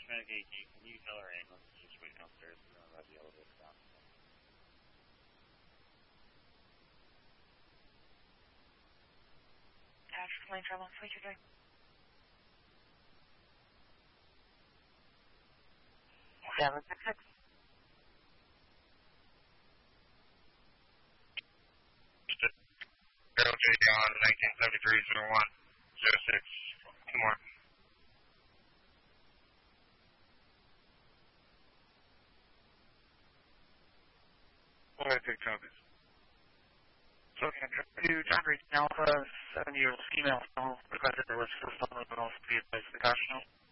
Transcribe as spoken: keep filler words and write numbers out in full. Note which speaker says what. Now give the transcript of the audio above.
Speaker 1: Medic eighteen, can you tell our ambulance to just wait downstairs? We're going to ride the elevator down.
Speaker 2: African Lane Travel, what you doing? seven six six.
Speaker 3: L J on nineteen seventy-three zero one zero six. Good morning. What I take copies?
Speaker 2: Okay, to John Reed Alpha, seven-year-old female, requested the list for phone, but also be advised to the caution.